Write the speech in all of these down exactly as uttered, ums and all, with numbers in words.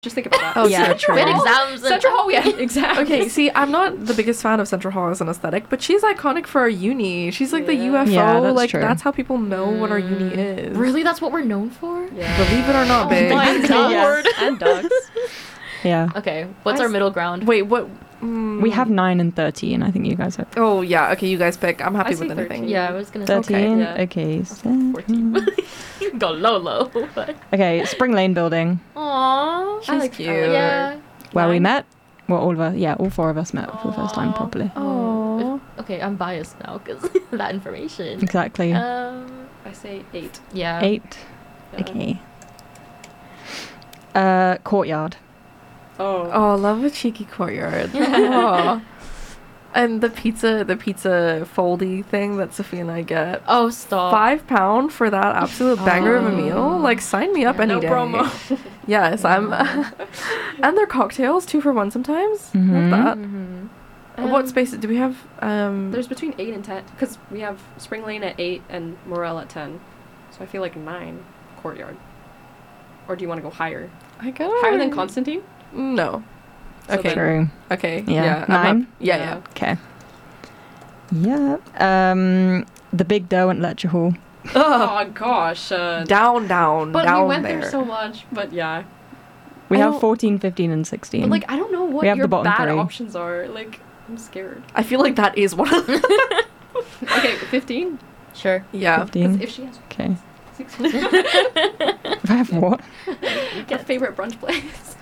Just think about that. Oh, yeah, true. With exams. Central Hall, yeah, exactly. Okay, see, I'm not the biggest fan of Central Hall as an aesthetic, but she's iconic for our uni. She's like the Yeah. U F O. Yeah, that's like, true. that's how people know what our uni is. Really, that's what we're known for? Yeah. Believe it or not, Oh babe. my God. Yes, and dogs. Yeah. Okay, what's I our s- middle ground? Wait, what? Mm, We have nine and thirteen. I think you guys have Oh, yeah. Okay, you guys pick. I'm happy I say with anything. thirteen. Yeah, I was gonna say thirteen. yeah. Okay. fourteen. seven. go low, low. But Okay. Spring Lane building, aww, She's like- cute. I like yeah. where we Nine. met. Well, all of us. Yeah, all four of us met for the first time Aw. properly. Aww. If- okay, I'm biased now because that information. Exactly. Um, I say eight. yeah. Eight. Yeah. Okay. Uh, courtyard. Oh. Oh, love a cheeky courtyard. Aw. And the pizza, the pizza foldy thing that Sophia and I get. Oh, stop. Five pound for that absolute banger of a Oh. meal. Like, sign me up Yeah, any no day. promo. Yes, I'm. And their cocktails, two for one sometimes. Mhm. Love that. Mm-hmm. What space do we have? Um, There's between eight and ten, because we have Spring Lane at eight and Morel at ten. So I feel like nine courtyard. Or do you want to go higher? I got Higher than Constantine? No. So Okay. then- True. Okay. Yeah. Yeah. I'm Nine? up- Yeah, yeah. Okay. Yeah. Um, the Big Doe and Lecture Hall. Ugh. Oh gosh. Uh, Down, down, but down we went there. there so much. But yeah. We I have don't- fourteen, fifteen, and sixteen. But like I don't know what We have your the bottom bad three. options are. Like I'm scared. I feel like that is one of them. Okay, fifteen. Sure. Yeah. fifteen. If she has Okay. sixteen. If I have what? Her favorite brunch place.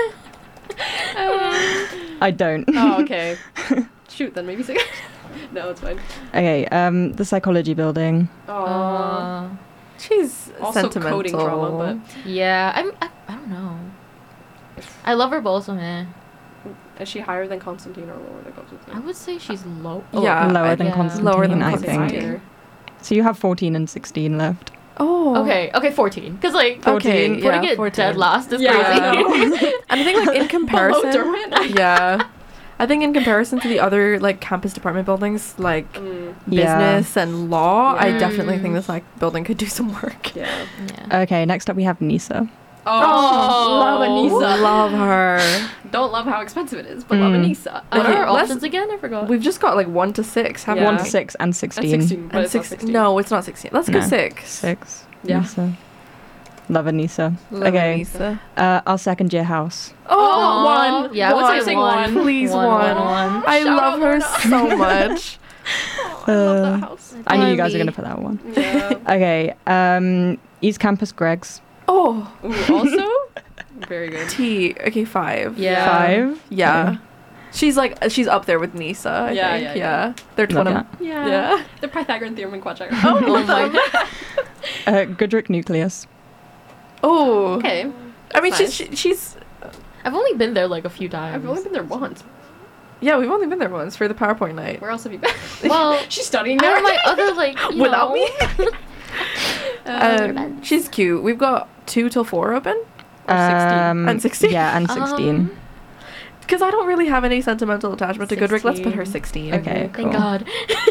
I don't. Oh, okay. Shoot, then maybe six. No, it's fine. Okay. Um, the psychology building. Oh. Uh, She's Also sentimental. coding trauma, but yeah, I'm. I, I don't know. I love her both, so man. is she higher than Constantine or lower than Constantine? I would say she's low. Yeah, Lower I- than yeah. Constantine, Lower than I Constantine. think. Higher. So you have fourteen and sixteen left. Oh. Okay, okay, fourteen. Because, like, Okay, fourteen. putting yeah, it fourteen. dead last is Yeah, I crazy. And I think like in comparison, Derwent. yeah, I think in comparison to the other like campus department buildings, like Mm, Yeah. business and law, I Yeah. definitely think this like building could do some work. yeah. yeah. Okay. Next up, we have Nisa. Oh, Oh. love Anissa. Love her. Don't love how expensive it is, but love Mm. Anissa. What Okay, are our let's- options again? I forgot. We've just got like one to six. Haven't Yeah. One we? to six and That's sixteen. sixteen, but And it's not six. sixteen. No, it's not sixteen. Let's go No. six. Six. Yeah. Nisa. Love Anissa. Love Okay. Lisa. Uh, our second year house. Oh, Aw, one. Yeah, I would one. say one. Please, one. one. one, one. I Shout love out her Lorna. so much. Oh, I love Uh, that house. I knew you guys me. were gonna put that one. Yeah. Okay. Um, East Campus Greg's. Oh, Ooh, also, very good. T. Okay, five. Yeah. Five. Yeah. Okay. She's like she's up there with Nisa. I Yeah, think. yeah, yeah, yeah. They're Love twin. that. Yeah. Yeah. The Pythagorean theorem and quadratic. Oh my god. Uh, Goodrick Nucleus. Oh. Okay. I mean, That's she's she, she's. I've only been there like a few times. I've only been there once. Yeah, we've only been there once for the PowerPoint night. Where else have you been? Well, she's studying I there. have my other like you Without know. me? Um, she's cute. We've got two till four open. Or sixteen. Um, And sixteen? Yeah, and sixteen. Um, Because I don't really have any sentimental attachment to Goodrick. Let's put her sixteen. sixteen. Okay. Thank Cool. God.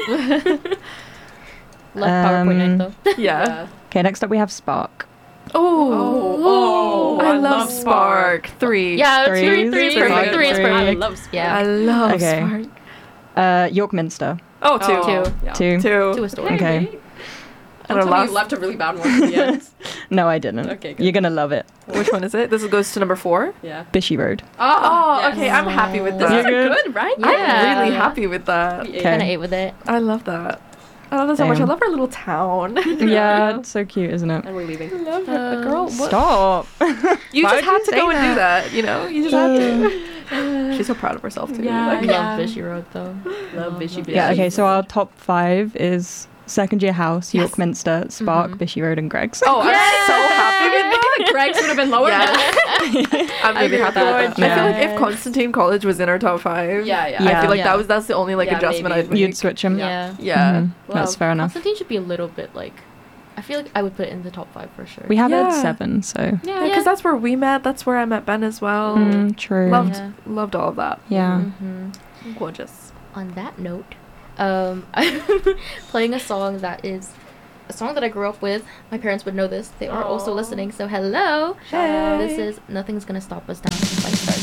Love PowerPoint Um, night though. Yeah. Okay, next up we have Spark. Oh. Oh, oh, I, I love love Spark. Three. Yeah, Three three, is three, is perfect. perfect. Three is Three. I perfect. love Spark. Yeah. I love Okay. Spark. Uh, York Minster. Oh, two. Oh, Two. yeah. Two. Two. To a story. Okay. And And our our last... last- you left a really bad one at the end. No, I didn't. Okay, good. You're gonna love it. Which one is it? This goes to number four. Yeah. Bishy Road. Oh, yes. okay. I'm happy with This that. is a You're good? good, right? Yeah. I'm really happy with that. Yeah. Kind of ate with it. I love that. I love that so much. I Same. love our little town. Yeah, it's so cute, isn't it? And we're leaving. I love her. Um, girl, what? Stop. You Why just would had you to say go and do that? that, you know? You just had to. She's so proud of herself, too. Yeah, I Like, yeah. love Fishy Road though. Love Fishy Fishy. Yeah, okay, so our top five is second year house, York Yes. Minster, Spark, Mhm. Bishy Road, and Greg's. Oh, Yes! I'm so happy with that. Greg's would have been lower. Yeah. I'm I really agree with happy with that. that. I feel like Yes. if Constantine College was in our top five, Yeah, yeah. Yeah. I feel like Yeah. that was that's the only like Yeah, adjustment maybe. I'd make. You'd switch them. Yeah. Yeah. Mhm. That's Love. fair enough. Constantine should be a little bit like. I feel like I would put it in the top five for sure. We have it at Yeah. seven, so. Yeah, because that's where we met. That's where I met Ben as well. Mm, true. Loved, Yeah. loved all of that. Yeah. Mhm. Gorgeous. On that note, um, I'm playing a song that is a song that I grew up with. My parents would know this. They are also Aw. listening, so hello. Hey. This is Nothing's Gonna Stop Us Now by Star